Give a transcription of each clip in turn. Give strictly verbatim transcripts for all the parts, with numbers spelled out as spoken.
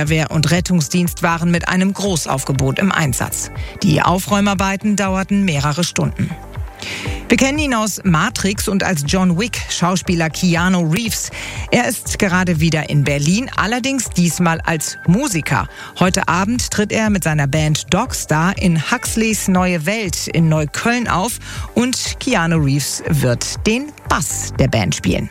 Feuerwehr und Rettungsdienst waren mit einem Großaufgebot im Einsatz. Die Aufräumarbeiten dauerten mehrere Stunden. Wir kennen ihn aus Matrix und als John Wick Schauspieler Keanu Reeves. Er ist gerade wieder in Berlin, allerdings diesmal als Musiker. Heute Abend tritt er mit seiner Band Dogstar in Huxleys Neue Welt in Neukölln auf und Keanu Reeves wird den Bass der Band spielen.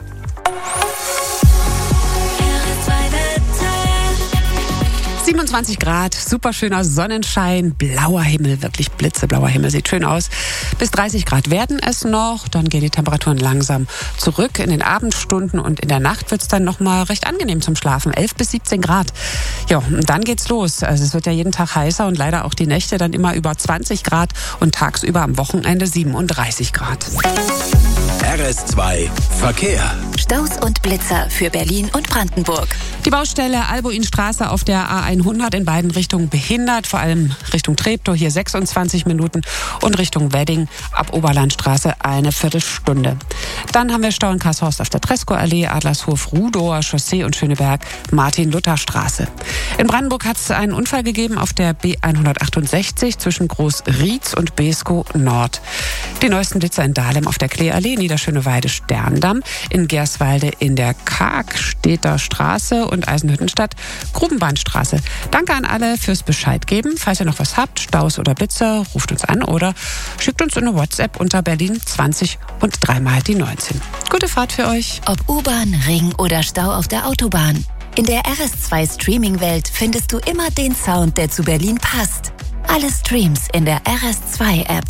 siebenundzwanzig Grad, super schöner Sonnenschein, blauer Himmel, wirklich blitzeblauer Himmel, sieht schön aus. Bis dreißig Grad werden es noch, dann gehen die Temperaturen langsam zurück. In den Abendstunden und in der Nacht wird es dann nochmal recht angenehm zum Schlafen, elf bis siebzehn Grad. Ja, und dann geht's los. Also es wird ja jeden Tag heißer und leider auch die Nächte dann immer über zwanzig Grad und tagsüber am Wochenende siebenunddreißig Grad. R S zwei Verkehr. Staus und Blitzer für Berlin und Brandenburg. Die Baustelle Albuinstraße auf der A hundert in beiden Richtungen behindert, vor allem Richtung Treptow hier sechsundzwanzig Minuten und Richtung Wedding ab Oberlandstraße eine Viertelstunde. Dann haben wir Stau in Karshorst auf der Treskow-Allee, Adlershof, Rudower Chaussee und Schöneberg, Martin-Luther-Straße. In Brandenburg hat es einen Unfall gegeben auf der B hundertachtundsechzig zwischen Groß-Rietz und Beeskow Nord. Die neuesten Blitzer in Dahlem auf der Klee-Allee, Niederschöneweide-Sterndamm, in Gerswalde in der Kargstedter Straße und Eisenhüttenstadt Grubenbahnstraße. Danke an alle fürs Bescheid geben. Falls ihr noch was habt, Staus oder Blitzer, ruft uns an oder schickt uns eine WhatsApp unter Berlin zwanzig und dreimal die neunzehn. Gute Fahrt für euch. Ob U-Bahn, Ring oder Stau auf der Autobahn. In der R S zwei Streaming-Welt findest du immer den Sound, der zu Berlin passt. Alle Streams in der R S zwei App.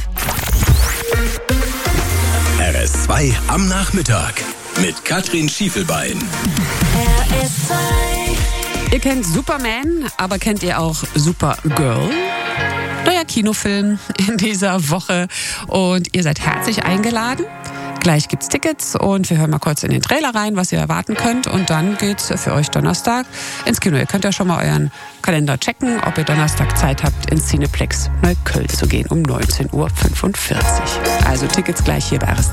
R S zwei am Nachmittag mit Katrin Schiefelbein. R S zwei. Ihr kennt Superman, aber kennt ihr auch Supergirl? Neuer Kinofilm in dieser Woche und ihr seid herzlich eingeladen. Gleich gibt's Tickets und wir hören mal kurz in den Trailer rein, was ihr erwarten könnt und dann geht's für euch Donnerstag ins Kino. Ihr könnt ja schon mal euren Kalender checken, ob ihr Donnerstag Zeit habt, ins Cineplex Neukölln zu gehen um neunzehn Uhr fünfundvierzig. Also Tickets gleich hier bei R S zwei.